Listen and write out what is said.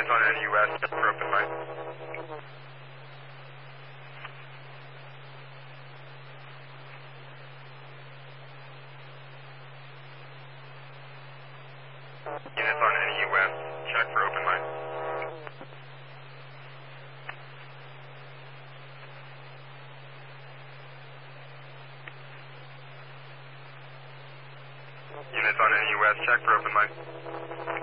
Units on NUS, check for open line. Units on NUS, check for open line. Units on NUS, check for open line.